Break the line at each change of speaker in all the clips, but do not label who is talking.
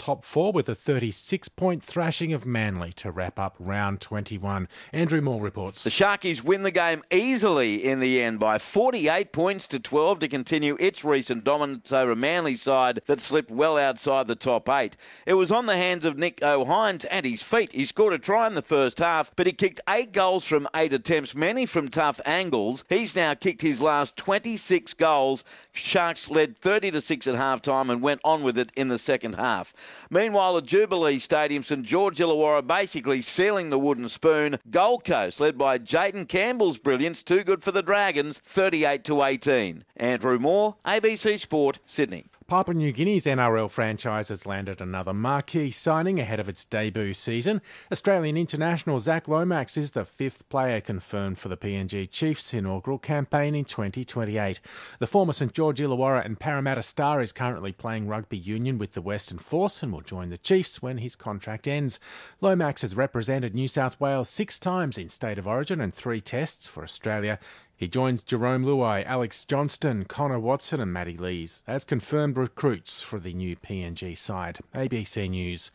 top four with a 36-point thrashing of Manly to wrap up round 21. Andrew Moore reports.
The Sharkies win the game easily in the end by 48 points to 12 to continue its recent dominance over Manly's side that slipped well outside the top 8. It was on the hands of Nick O'Hines and his feet. He scored a try in the first half, but he kicked 8 goals from 8 attempts, many from tough angles. He's now kicked his last 26 goals. Sharks led 30-6 at half-time and went on with it in the second half. Meanwhile, at Jubilee Stadium, St George Illawarra basically sealing the wooden spoon. Gold Coast, led by Jayden Campbell's brilliance, too good for the Dragons, 38-18. Andrew Moore, ABC Sport, Sydney.
Papua New Guinea's NRL franchise has landed another marquee signing ahead of its debut season. Australian international Zach Lomax is the 5th player confirmed for the PNG Chiefs' inaugural campaign in 2028. The former St George Illawarra and Parramatta star is currently playing rugby union with the Western Force and will join the Chiefs when his contract ends. Lomax has represented New South Wales 6 times in State of Origin and 3 tests for Australia. He joins Jerome Luai, Alex Johnston, Connor Watson and Matty Lees as confirmed recruits for the new PNG side. ABC News.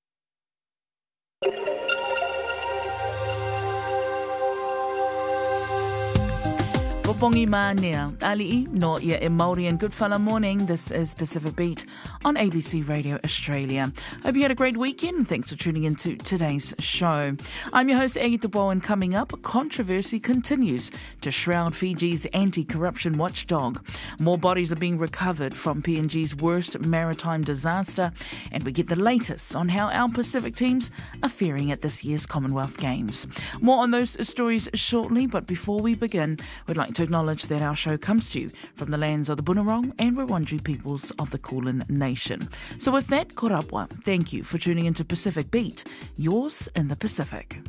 Bongi Manea, Ali'i, no ia e Māori and Goodfella morning. This is Pacific Beat on ABC Radio Australia. Hope you had a great weekend. Thanks for tuning in to today's show. I'm your host, Aggie Dubois, and coming up, controversy continues to shroud Fiji's anti-corruption watchdog. More bodies are being recovered from PNG's worst maritime disaster, and we get the latest on how our Pacific teams are faring at this year's Commonwealth Games. More on those stories shortly, but before we begin, we'd like to acknowledge that our show comes to you from the lands of the Bunurong and Wurundjeri peoples of the Kulin Nation. So with that, korapwa, thank you for tuning into Pacific Beat, yours in the Pacific.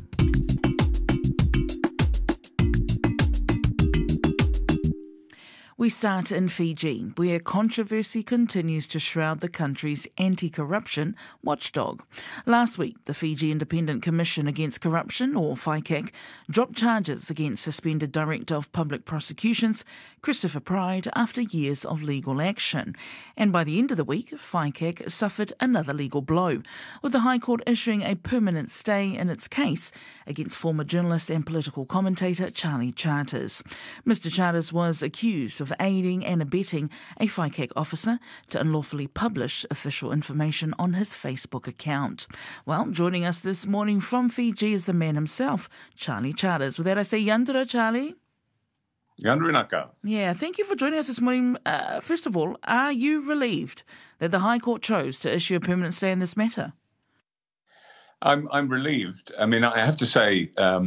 We start in Fiji, where controversy continues to shroud the country's anti-corruption watchdog. Last week, the Fiji Independent Commission Against Corruption, or FICAC, dropped charges against suspended Director of Public Prosecutions, Christopher Pride, after years of legal action. And by the end of the week, FICAC suffered another legal blow, with the High Court issuing a permanent stay in its case against former journalist and political commentator Charlie Charters. Mr. Charters was accused of aiding and abetting a FICAC officer to unlawfully publish official information on his Facebook account. Well, joining us this morning from Fiji is the man himself, Charlie Charters. With that, I say Yandara, Charlie.
Yandrinaka.
Yeah, thank you for joining us this morning. First of all, are you relieved that the High Court chose to issue a permanent stay in this matter?
I'm relieved. I mean, I have to say,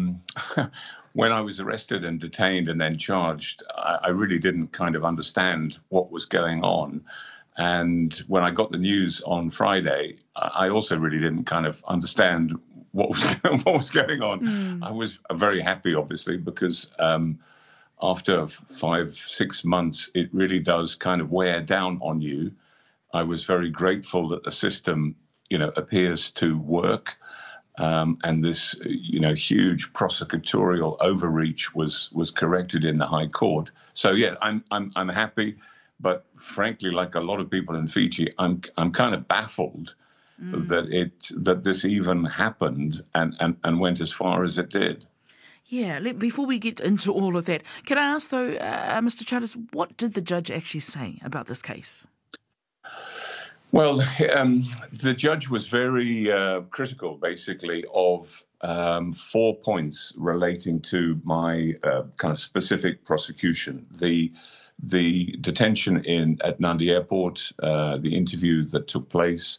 when I was arrested and detained and then charged, I really didn't kind of understand what was going on. And when I got the news on Friday, I also really didn't kind of understand what was going on. I was very happy, obviously, because after 5-6 months, it really does kind of wear down on you. I was very grateful that the system, appears to work. And this, huge prosecutorial overreach was corrected in the High Court. So yeah, I'm happy, but frankly, like a lot of people in Fiji, I'm kind of baffled that this even happened and went as far as it did.
Yeah, before we get into all of that, can I ask though, Mr. Charters, what did the judge actually say about this case?
Well, the judge was very critical, basically, of 4 points relating to my kind of specific prosecution. The detention at Nadi Airport, the interview that took place,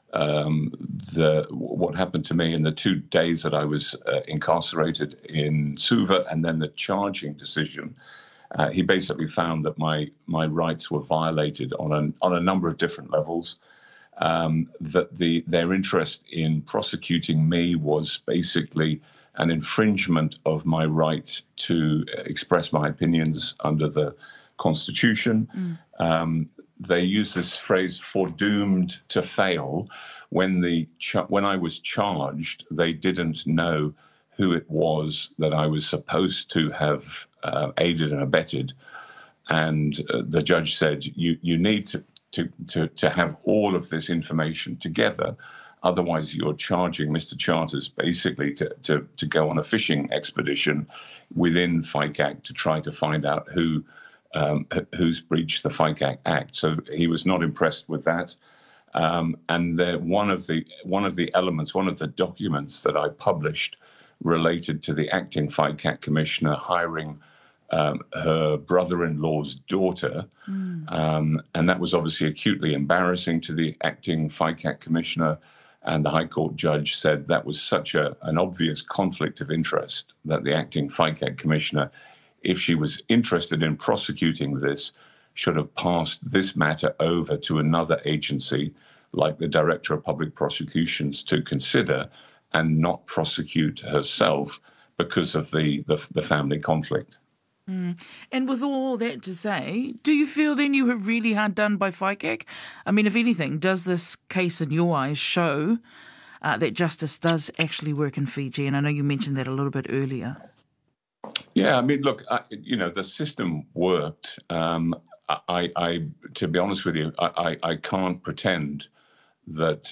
what happened to me in the 2 days that I was incarcerated in Suva, and then the charging decision. He basically found that my rights were violated on a number of different levels. That their interest in prosecuting me was basically an infringement of my right to express my opinions under the Constitution. They use this phrase "foredoomed to fail." When I was charged, they didn't know who it was that I was supposed to have aided and abetted, and the judge said, "You need to have all of this information together. Otherwise, you're charging Mr. Charters basically to go on a fishing expedition within FICAC to try to find out who's breached the FICAC Act. So he was not impressed with that. And one of the elements, one of the documents that I published related to the acting FICAC commissioner hiring her brother-in-law's daughter. And that was obviously acutely embarrassing to the acting FICAC commissioner. And the High Court judge said that was such an obvious conflict of interest that the acting FICAC commissioner, if she was interested in prosecuting this, should have passed this matter over to another agency like the Director of Public Prosecutions to consider and not prosecute herself because of the family conflict.
And with all that to say, do you feel then you were really hard done by FICAC? I mean, if anything, does this case in your eyes show that justice does actually work in Fiji? And I know you mentioned that a little bit earlier.
Yeah, I mean, look, the system worked. I to be honest with you, I can't pretend that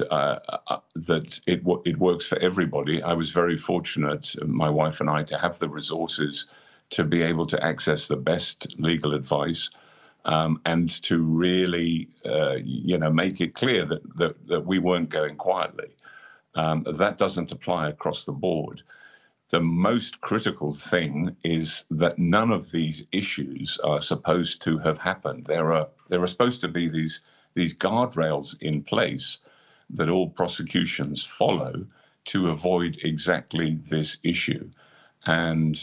it works for everybody. I was very fortunate, my wife and I, to have the resources to be able to access the best legal advice and to really, make it clear that we weren't going quietly. That doesn't apply across the board. The most critical thing is that none of these issues are supposed to have happened. There are supposed to be these guardrails in place that all prosecutions follow to avoid exactly this issue. And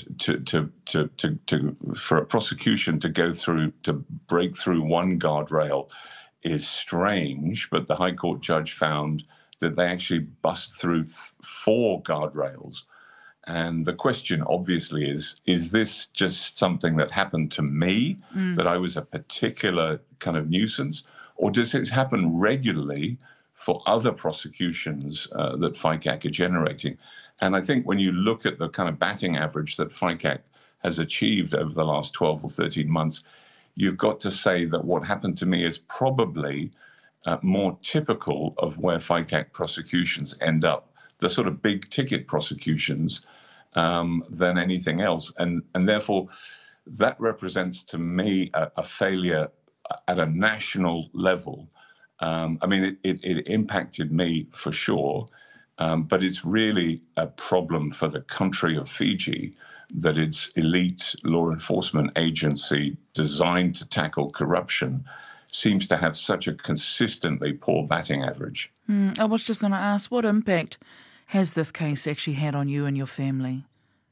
for a prosecution to break through one guardrail is strange, but the High Court judge found that they actually bust through 4 guardrails. And the question obviously is this just something that happened to me, that I was a particular kind of nuisance, or does this happen regularly for other prosecutions that FICAC are generating? And I think when you look at the kind of batting average that FICAC has achieved over the last 12 or 13 months, you've got to say that what happened to me is probably more typical of where FICAC prosecutions end up, the sort of big ticket prosecutions, than anything else. And therefore, that represents to me a failure at a national level. I mean, it impacted me for sure. But it's really a problem for the country of Fiji that its elite law enforcement agency designed to tackle corruption seems to have such a consistently poor batting average.
I was just going to ask, what impact has this case actually had on you and your family?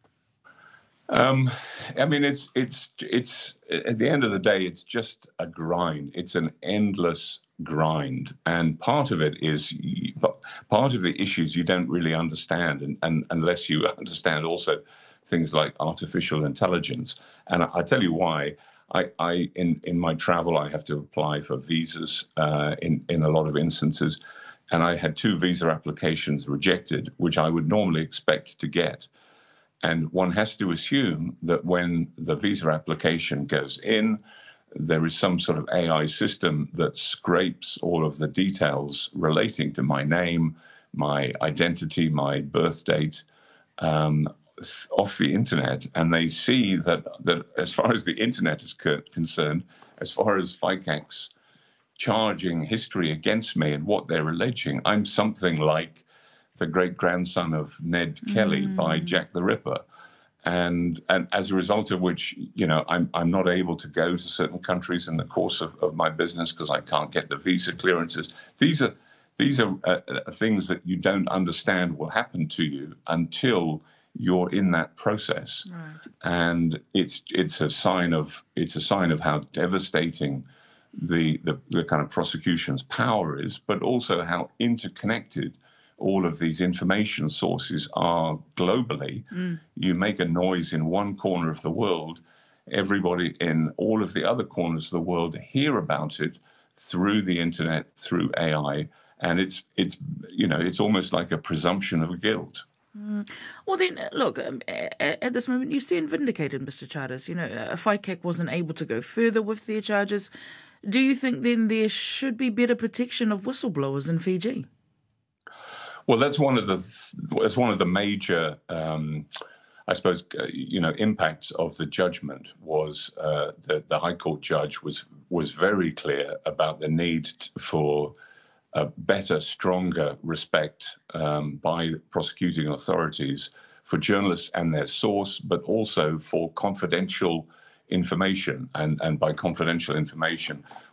I mean, it's at the end of the day, it's just a grind. It's an endless grind, and part of the issues you don't really understand, and unless you understand also things like artificial intelligence. And I tell you why. In my travel, I have to apply for visas in a lot of instances, and I had 2 visa applications rejected, which I would normally expect to get. And one has to assume that when the visa application goes in, there is some sort of AI system that scrapes all of the details relating to my name, my identity, my birth date off the internet. And they see that as far as the internet is concerned, as far as FICAC's charging history against me and what they're alleging, I'm something like the great-grandson of Ned Kelly by Jack the Ripper. And as a result of which, I'm not able to go to certain countries in the course of my business because I can't get the visa clearances. These are things that you don't understand will happen to you until you're in that process. Right. And it's a sign of how devastating the kind of prosecution's power is, but also how interconnected all of these information sources are globally. You make a noise in one corner of the world, everybody in all of the other corners of the world hear about it through the internet, through AI, and it's almost like a presumption of guilt.
Well, then, look, at this moment, you stand vindicated, Mr. Charters. FICAC wasn't able to go further with their charges. Do you think then there should be better protection of whistleblowers in Fiji?
Well, that's one of the major, I suppose, impacts of the judgment was that the High Court judge was very clear about the need for a better, stronger respect by prosecuting authorities for journalists and their source, but also for confidential information. And by confidential information,